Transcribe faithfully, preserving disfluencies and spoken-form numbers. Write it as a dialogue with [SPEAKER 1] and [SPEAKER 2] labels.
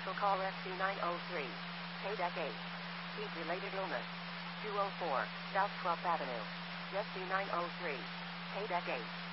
[SPEAKER 1] medical call S C nine oh three. K D E C eight. Heat-related illness. two oh four, South twelfth Avenue. S C nine oh three. K D E C eight.